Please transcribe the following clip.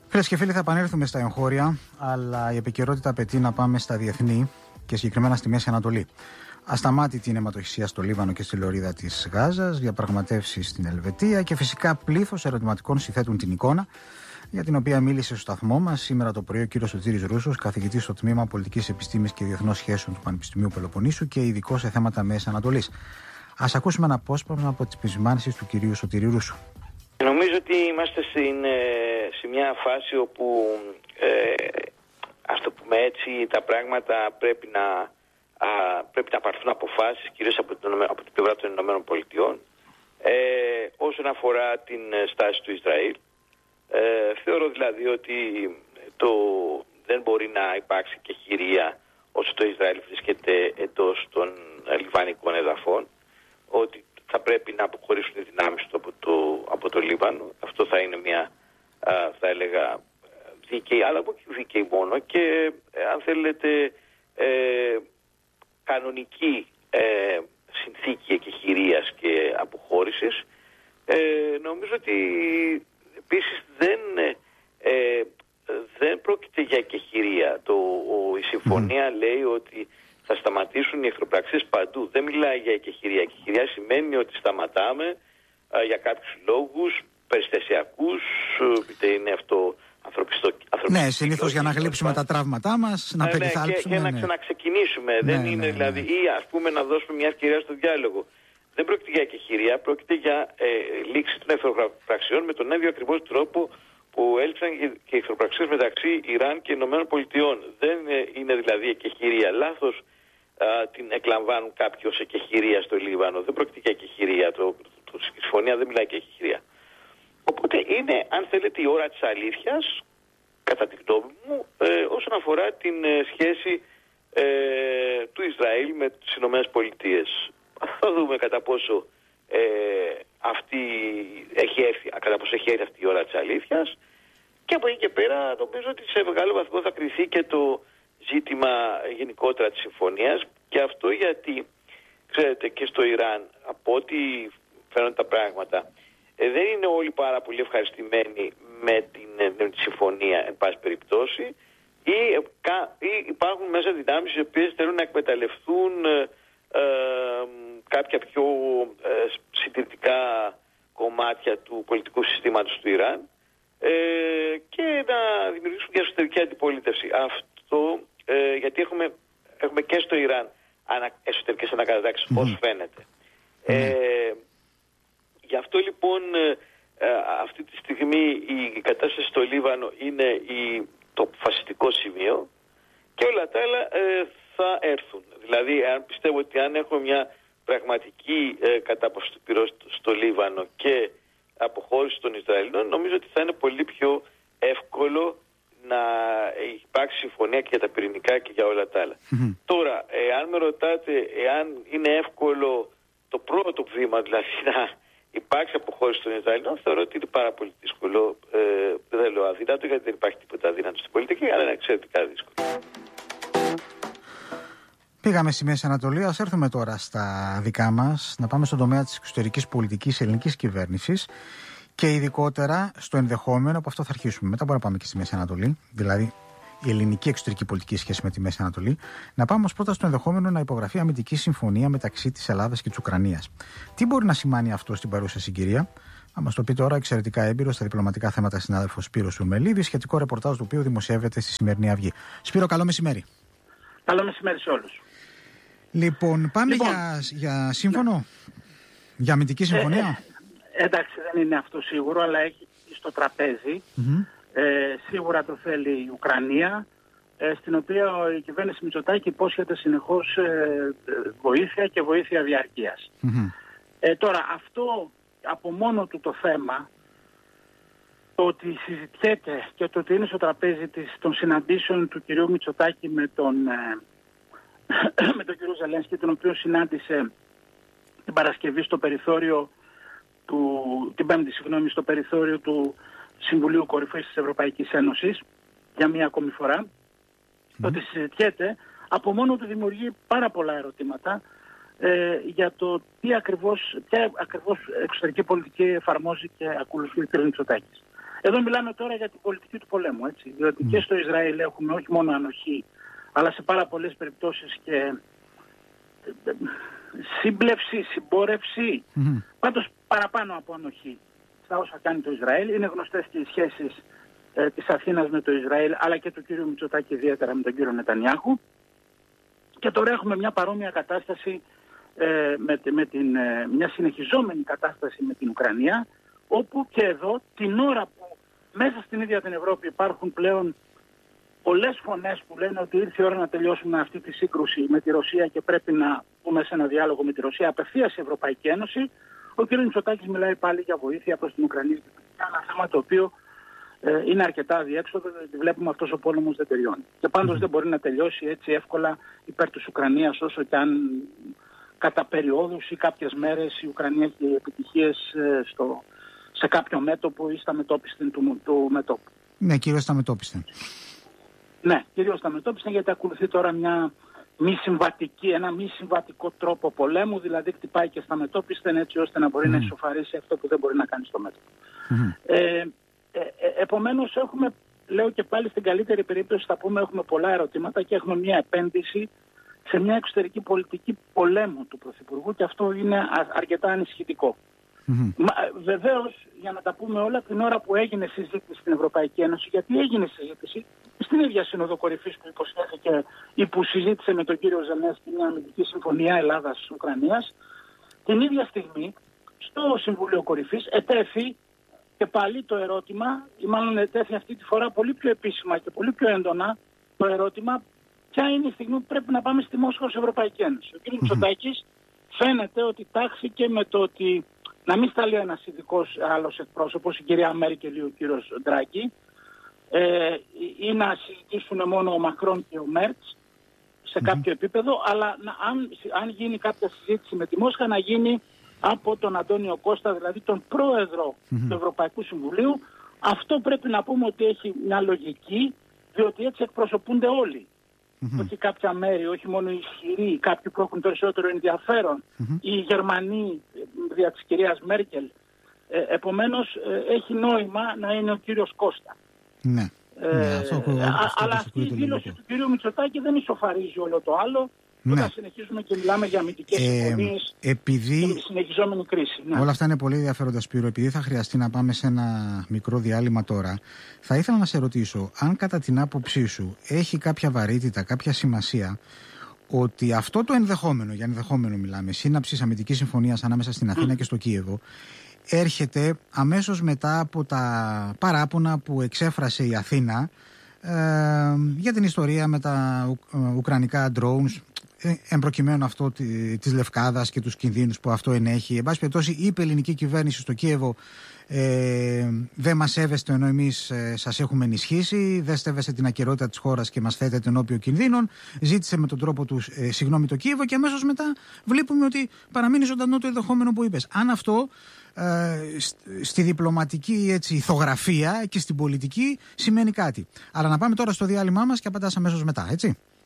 Φίλες και φίλοι, θα επανέλθουμε στα εγχώρια, αλλά η επικαιρότητα απαιτεί να πάμε στα διεθνή και συγκεκριμένα στη Μέση Ανατολή. Ασταμάτητη είναι η αιματοχυσία στο Λίβανο και στη λωρίδα της Γάζας, διαπραγματεύσεις στην Ελβετία και φυσικά πλήθος ερωτηματικών συνθέτουν την εικόνα, για την οποία μίλησε στο σταθμό μας σήμερα το πρωί ο κύριος Σωτήρης Ρούσος, καθηγητής στο τμήμα Πολιτικής Επιστήμης και Διεθνών Σχέσεων του Πανεπιστημίου Πελοποννήσου και ειδικός σε θέματα Μέσης Ανατολής. Ας ακούσουμε ένα απόσπασμα από τις επισημάνσεις του κυρίου Σωτήρη Ρούσου. Νομίζω ότι είμαστε σε μια φάση όπου, ας το πούμε έτσι, τα πράγματα πρέπει να πάρθουν αποφάσεις, κυρίως από την πλευρά των Ηνωμένων Πολιτειών. Όσον αφορά την στάση του Ισραήλ, θεωρώ δηλαδή ότι δεν μπορεί να υπάρξει και χειρία όσο το Ισραήλ βρίσκεται εντός των λιβανικών εδαφών, ότι θα πρέπει να αποχωρήσουν οι δυνάμεις του από το Λίβανο. Αυτό θα είναι μια, θα έλεγα, δίκαιη, αλλά όχι δίκαιη μόνο, και αν θέλετε κανονική συνθήκη εκεχηρίας και αποχώρησης. Νομίζω ότι επίσης δεν πρόκειται για εκεχηρία. Η συμφωνία λέει ότι θα σταματήσουν οι εχθροπραξίες παντού. Δεν μιλάει για εκεχηρία. Εκεχηρία σημαίνει ότι σταματάμε για κάποιους λόγους περιστασιακούς, είτε είναι αυτό ανθρωπιστικό. Ναι, συνήθως για να γλύψουμε τα τραύματά μας, να περιθάλψουμε. Και να ξαναξεκινήσουμε. Δεν είναι δηλαδή, ή ας πούμε να δώσουμε μια ευκαιρία στο διάλογο. Δεν πρόκειται για εκεχηρία, πρόκειται για λήξη των εχθροπραξιών με τον ίδιο ακριβώς τρόπο που έλειξαν και οι εχθροπραξίες μεταξύ Ιράν και Ηνωμένων Πολιτειών. Δεν είναι δηλαδή εκεχηρία. Λάθος την εκλαμβάνουν κάποιοι ως εκεχηρία στο Λίβανο. Δεν πρόκειται για εκεχηρία. Η συμφωνία δεν μιλάει για εκεχηρία. Οπότε είναι, αν θέλετε, η ώρα της αλήθειας, κατά τη γνώμη μου, όσον αφορά την σχέση του Ισραήλ με τις Ηνωμένες Πολιτείες. Θα δούμε κατά πόσο κατά πόσο έχει έρθει αυτή η ώρα της αλήθειας, και από εκεί και πέρα νομίζω ότι σε μεγάλο βαθμό θα κριθεί και το ζήτημα γενικότερα της συμφωνίας, και αυτό γιατί, ξέρετε, και στο Ιράν, από ό,τι φαίνονται τα πράγματα, δεν είναι όλοι πάρα πολύ ευχαριστημένοι με τη συμφωνία, εν πάση περιπτώσει, ή υπάρχουν μέσα δυνάμεις οι οποίες θέλουν να εκμεταλλευτούν κάποια πιο συντηρητικά κομμάτια του πολιτικού συστήματος του Ιράν και να δημιουργήσουν και εσωτερική αντιπολίτευση. Αυτό γιατί έχουμε και στο Ιράν εσωτερικές ανακατατάξεις, όσο φαίνεται. Γι' αυτό λοιπόν αυτή τη στιγμή η κατάσταση στο Λίβανο είναι το αποφασιστικό σημείο, και όλα τα άλλα θα έρθουν. Δηλαδή, πιστεύω ότι αν έχουμε μια πραγματική κατάπαυση του πυρός στο Λίβανο και αποχώρηση των Ισραηλινών, νομίζω ότι θα είναι πολύ πιο εύκολο να υπάρξει συμφωνία και για τα πυρηνικά και για όλα τα άλλα. Τώρα, αν με ρωτάτε εάν είναι εύκολο το πρώτο βήμα, δηλαδή να υπάρξει αποχώρηση των Ισραηλινών, θεωρώ ότι είναι πάρα πολύ δύσκολο. Δεν λέω αδύνατο, γιατί δεν υπάρχει τίποτα αδύνατο στην πολιτική, αλλά είναι εξαιρετικά δύσκολο. Πήγαμε στη Μέση Ανατολή, ας έρθουμε τώρα στα δικά μας, να πάμε στον τομέα της εξωτερικής πολιτικής ελληνικής κυβέρνησης και ειδικότερα στο ενδεχόμενο, από αυτό θα αρχίσουμε, μετά μπορούμε να πάμε και στη Μέση Ανατολή, δηλαδή η ελληνική εξωτερική πολιτική σχέση με τη Μέση Ανατολή, να πάμε ως πρώτα στο ενδεχόμενο να υπογραφεί αμυντική συμφωνία μεταξύ της Ελλάδας και της Ουκρανίας. Τι μπορεί να σημάνει αυτό στην παρούσα συγκυρία? Θα μας το πει τώρα εξαιρετικά έμπειρος στα διπλωματικά θέματα συνάδελφος Σπύρος Ουρμελίδης, σχετικό ρεπορτάζ του οποίου δημοσιεύεται στη σημερινή Αυγή. Σπύρο, καλό μεσημέρι. Καλό μεσημέρι σε όλους. Λοιπόν, πάμε για σύμφωνο, για αμυντική συμφωνία. Εντάξει, δεν είναι αυτό σίγουρο, αλλά έχει στο τραπέζι. Σίγουρα το θέλει η Ουκρανία, στην οποία η κυβέρνηση Μητσοτάκη υπόσχεται συνεχώς βοήθεια και βοήθεια διαρκείας. Τώρα, αυτό από μόνο του το θέμα, το ότι συζητιέται και το ότι είναι στο τραπέζι των συναντήσεων του κυρίου Μητσοτάκη με τον κύριο Ζελένσκι, τον οποίο συνάντησε την Παρασκευή στο περιθώριο την Πέμπτη, στο περιθώριο του Συμβουλίου Κορυφής της Ευρωπαϊκής Ένωσης για μία ακόμη φορά, το ότι συζητιέται από μόνο του δημιουργεί πάρα πολλά ερωτήματα για το ποια ακριβώς εξωτερική πολιτική εφαρμόζει και ακολουθεί ο κ. Μητσοτάκης. Εδώ μιλάμε τώρα για την πολιτική του πολέμου, έτσι. Διότι και στο Ισραήλ έχουμε όχι μόνο ανοχή, αλλά σε πάρα πολλές περιπτώσεις και σύμπλευση, συμπόρευση. Πάντως παραπάνω από ανοχή στα όσα κάνει το Ισραήλ. Είναι γνωστές και οι σχέσεις της Αθήνας με το Ισραήλ, αλλά και του κύριου Μητσοτάκη ιδιαίτερα με τον κύριο Νετανιάχου. Και τώρα έχουμε μια παρόμοια κατάσταση, μια συνεχιζόμενη κατάσταση με την Ουκρανία, όπου και εδώ την ώρα που μέσα στην ίδια την Ευρώπη υπάρχουν πλέον πολλές φωνές που λένε ότι ήρθε η ώρα να τελειώσουμε αυτή τη σύγκρουση με τη Ρωσία και πρέπει να πούμε σε ένα διάλογο με τη Ρωσία απευθείας η Ευρωπαϊκή Ένωση, ο κ. Μητσοτάκης μιλάει πάλι για βοήθεια προς την Ουκρανία. Ένα θέμα το οποίο είναι αρκετά αδιέξοδο, γιατί βλέπουμε αυτός ο πόλεμος δεν τελειώνει. Και πάντως δεν μπορεί να τελειώσει έτσι εύκολα υπέρ της Ουκρανίας, όσο και αν κατά περιόδους ή κάποιες μέρες η Ουκρανία έχει επιτυχίες σε κάποιο μέτωπο ή στα μετώπιστεν του μετώπου. Ναι, κυρίως στα μετώπιστεν. Ναι, κυρίως στα μετώπιστεν, γιατί ακολουθεί τώρα ένα μη συμβατικό τρόπο πολέμου, δηλαδή χτυπάει και στα μετώπιστεν έτσι ώστε να μπορεί να ισοφαρίσει αυτό που δεν μπορεί να κάνει στο μέτωπο. Επομένως λέω και πάλι στην καλύτερη περίπτωση θα πούμε έχουμε πολλά ερωτήματα και έχουμε μια επένδυση σε μια εξωτερική πολιτική πολέμου του Πρωθυπουργού και αυτό είναι αρκετά ανησυχητικό. Βεβαίως, για να τα πούμε όλα, την ώρα που έγινε συζήτηση στην Ευρωπαϊκή Ένωση, γιατί έγινε συζήτηση στην ίδια Σύνοδο Κορυφής που υποσχέθηκε ή που συζήτησε με τον κύριο Ζελένσκι μια αμυντική συμφωνία Ελλάδας-Ουκρανίας, την ίδια στιγμή στο Συμβούλιο Κορυφής ετέθη και πάλι το ερώτημα, ή μάλλον ετέθη αυτή τη φορά πολύ πιο επίσημα και πολύ πιο έντονα το ερώτημα, ποια είναι η στιγμή που πρέπει να πάμε στη Μόσχα ως Ευρωπαϊκή Ένωση. Ο κ. Μητσοτάκης φαίνεται ότι τάχθηκε με το ότι να μην σταλεί ένας ειδικός άλλος εκπρόσωπος, η κυρία Μέρκελ ή ο κύριος Ντράγκη, ή να συζητήσουν μόνο ο Μακρόν και ο Μέρτς σε κάποιο επίπεδο, αλλά αν γίνει κάποια συζήτηση με τη Μόσχα να γίνει από τον Αντώνιο Κώστα, δηλαδή τον πρόεδρο του Ευρωπαϊκού Συμβουλίου. Αυτό πρέπει να πούμε ότι έχει μια λογική, διότι έτσι εκπροσωπούνται όλοι. Όχι κάποια μέρη, όχι μόνο οι ισχυροί, κάποιοι που έχουν περισσότερο ενδιαφέρον, οι Γερμανοί δια της κυρίας Μέρκελ. Επομένως έχει νόημα να είναι ο κύριος Κώστα. Ναι. Αλλά αυτή η δήλωση του κυρίου Μητσοτάκη δεν ισοφαρίζει όλο το άλλο. Όταν συνεχίζουμε και μιλάμε για αμυντικές συμφωνίες και συνεχιζόμενη κρίση. Όλα αυτά είναι πολύ ενδιαφέροντα, Σπύρο. Επειδή θα χρειαστεί να πάμε σε ένα μικρό διάλειμμα τώρα, θα ήθελα να σε ρωτήσω αν κατά την άποψή σου έχει κάποια βαρύτητα, κάποια σημασία ότι αυτό το ενδεχόμενο, για ενδεχόμενο μιλάμε, σύναψης αμυντικής συμφωνίας ανάμεσα στην Αθήνα και στο Κίεβο, έρχεται αμέσως μετά από τα παράπονα που εξέφρασε η Αθήνα για την ιστορία με τα ουκρανικά drones, εμπροκειμένου αυτό της Λευκάδας και τους κινδύνους που αυτό ενέχει. Εν πάση περιπτώσει, είπε η ελληνική κυβέρνηση στο Κίεβο δεν μας σέβεστε ενώ εμείς σας έχουμε ενισχύσει, δεν στέβεστε την ακεραιότητα της χώρας και μας θέτετε ενώπιον κινδύνων. Ζήτησε με τον τρόπο του συγγνώμη το Κίεβο και αμέσως μετά βλέπουμε ότι παραμείνει ζωντανό το ενδεχόμενο που είπες. Αν αυτό στη διπλωματική ηθογραφία και στην πολιτική σημαίνει κάτι. Αλλά να πάμε τώρα στο διάλειμμά μας και απαντάς αμέσως μετά, έτσι.